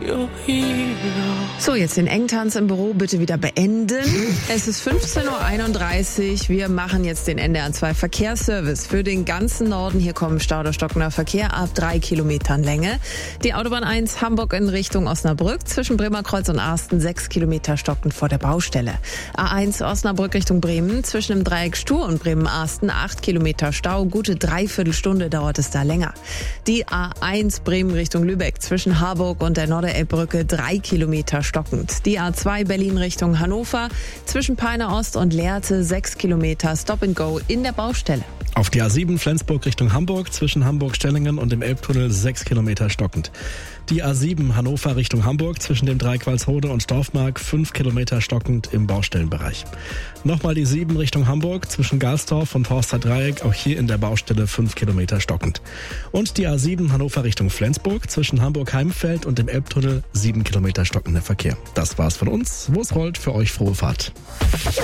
your hero. So, jetzt den Engtanz im Büro bitte wieder beenden. Es ist 15.31 Uhr. Wir machen jetzt den NDR 2 Verkehrsservice für den ganzen Norden. Hier kommen Stau oder stockender Verkehr ab 3 Kilometern Länge. Die Autobahn 1 Hamburg in Richtung Osnabrück. Zwischen Bremerkreuz und Arsten 6 Kilometer stockend vor der Baustelle. A1 Osnabrück Richtung Bremen. Zwischen dem Dreieck Stur und Bremen-Arsten 8 Kilometer Stau. Gute Dreiviertelstunde dauert es da länger. Die A1 Bremen Richtung Lübeck. Zwischen Harburg und der Norderelbbrücke 3 Kilometer stockend. Die A2 Berlin Richtung Hannover. Zwischen Peine Ost und Lehrte 6 Kilometer Stop and Go in der Baustelle. Auf die A7 Flensburg Richtung Hamburg, zwischen Hamburg-Stellingen und dem Elbtunnel 6 Kilometer stockend. Die A7 Hannover Richtung Hamburg, zwischen dem Dreieck Walsrode und Dorfmark 5 Kilometer stockend im Baustellenbereich. Nochmal die 7 Richtung Hamburg, zwischen Galsdorf und Horster Dreieck, auch hier in der Baustelle 5 Kilometer stockend. Und die A7 Hannover Richtung Flensburg, zwischen Hamburg-Heimfeld und dem Elbtunnel 7 Kilometer stockender Verkehr. Das war's von uns. Wo es rollt, für euch frohe Fahrt.